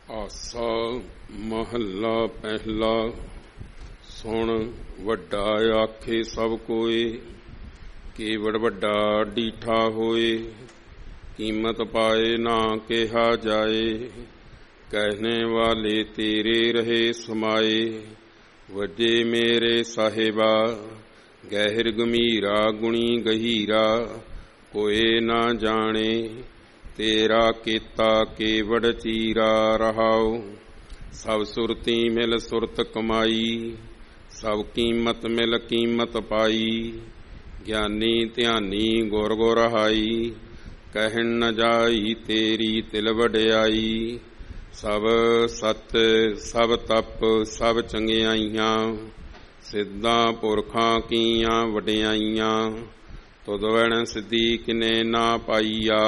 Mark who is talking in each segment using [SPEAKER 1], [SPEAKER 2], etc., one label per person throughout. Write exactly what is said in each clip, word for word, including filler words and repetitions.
[SPEAKER 1] ਆਸਾ ਮਹੱਲਾ ਪਹਿਲਾ। ਸੁਣ ਵੱਡਾ ਆਖੇ ਸਭ ਕੋਏ, ਕੇਵੜ ਵੱਡਾ ਡੀਠਾ ਹੋਏ। ਕੀਮਤ ਪਾਏ ਨਾ ਕਿਹਾ ਜਾਏ, ਕਹਿਣੇ ਵਾਲੇ ਤੇਰੇ ਰਹੇ ਸਮਾਏ। ਵਜੇ ਮੇਰੇ ਸਾਹਿਬਾ ਗਹਿਰ ਗੰਭੀਰਾ ਗੁਣੀ ਗਹੀਰਾ। ਕੋਏ ਨਾ ਜਾਣੇ ਤੇਰਾ ਕੀਤਾ ਕੇਵੜ ਚੀਰਾ ਰਹਾਉ। ਸਭ ਸੁਰਤੀ ਮਿਲ ਸੁਰਤ ਕਮਾਈ, ਸਭ ਕੀਮਤ ਮਿਲ ਕੀਮਤ ਪਾਈ। ਗਿਆਨੀ ਧਿਆਨੀ ਗੁਰ ਗੁਰ ਹਾਈ, ਕਹਿਣ ਨ ਜਾਈ ਤੇਰੀ ਤਿਲ ਵਡਿਆਈ। ਸਭ ਸਤ ਸਭ ਤਪ ਸਭ ਚੰਗਿਆਈਆਂ, ਸਿੱਧਾਂ ਪੁਰਖਾਂ ਕੀਆਂ ਵਡਿਆਈਆਂ। ਤੁਧ ਵਣ ਸਿੱਧੀ ਕਿਨੇ ਨਾ ਪਾਈਆ,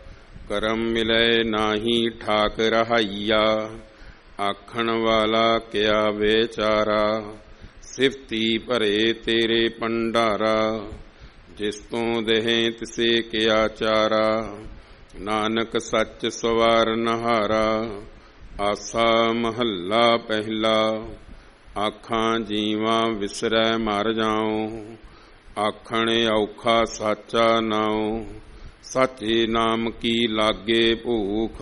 [SPEAKER 1] ਕਰਮ ਮਿਲੇ ਨਾਹੀ ਠਾਕ ਰਹਾਈਆ। ਆਖਣ ਵਾਲਾ ਕਿਆ ਵਿਚਾਰਾ, ਸਿਫਤੀ ਭਰੇ ਤੇਰੇ ਭੰਡਾਰਾ। ਜਿਸ ਤੋਂ ਦੇਹ ਤਿਸੇ ਕਿਆ ਚਾਰਾ, ਨਾਨਕ ਸੱਚ ਸਵਾਰ ਨਹਾਰਾ। ਆਸਾ ਮਹੱਲਾ ਪਹਿਲਾ। ਆਖਾਂ ਜੀਵਾਂ ਵਿਸਰੈ ਮਰ ਜਾਉ, ਆਖਣ ਔਖਾ ਸਾਚਾ ਨਾਉ। ਸਾਚੇ ਨਾਮ ਕੀ ਲਾਗੇ ਭੂਖ,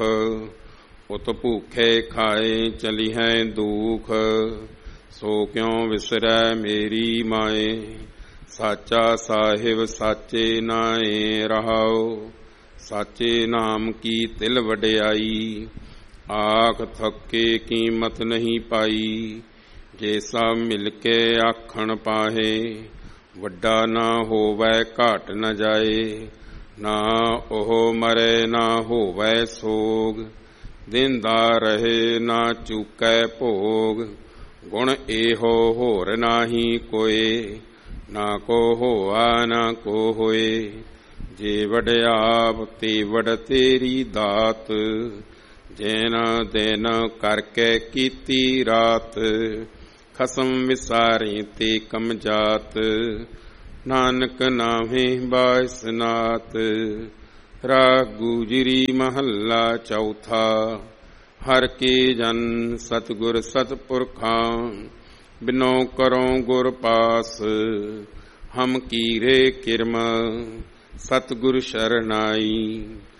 [SPEAKER 1] ਉਤ ਭੂਖੇ ਖਾਏ ਚਲਿਹੈ ਦੂਖ। ਸੋ ਕਿਉ ਵਿਸਰੈ ਮੇਰੀ ਮਾਏ, ਸਾਚਾ ਸਾਹਿਬ ਸਾਚੇ ਨਾਏ ਰਹਾਉ। ਸਾਚੇ ਨਾਮ ਕੀ ਤਿਲ ਵਡਿਆਈ, ਆਖ ਥੱਕੇ ਕੀਮਤ ਨਹੀਂ ਪਾਈ। ਜੇ ਸਭ ਮਿਲ ਕੇ ਆਖਣ ਪਾਹੇ, ਵੱਡਾ ਨਾ ਹੋਵੈ ਘਾਟ ਨ ਜਾਏ। ਨਾ ਉਹ ਮਰੇ ਨਾ ਹੋਵੈ ਸੋਗ, ਦਿੰਦਾ ਰਹੇ ਨਾ ਚੁਕੈ ਭੋਗ। ਗੁਣ ਇਹੋ ਹੋਰ ਨਾਹੀ ਕੋਏ, ਨਾ ਕੋ ਹੋਆ ਨਾ ਕੋ ਹੋਏ। ਜੇ ਵਡਿਆਪ ਤੇ ਵਡ ਤੇਰੀ ਦਾਤ, ਜੈਨ ਦਿਨ ਕਰਕੇ ਕੀਤੀ ਰਾਤ। ਖਸਮ ਵਿਸਾਰੇ ਤੇ ਕਮਜਾਤ, ਨਾਨਕ ਨਾਵੇਂ ਬਾਇਸਨਾਤ। ਰਾਗ ਗੁਜਰੀ ਮਹੱਲਾ ਚੌਥਾ। ਹਰ ਕੇ ਜਨ ਸਤਿਗੁਰ ਸਤਿਪੁਰਖਾਂ, ਬਿਨੋ ਕਰੋ ਗੁਰ ਪਾਸ। ਹਮ ਕੀਰੇ ਕਿਰਮ ਸਤਿਗੁਰ ਸ਼ਰਨਾਈ,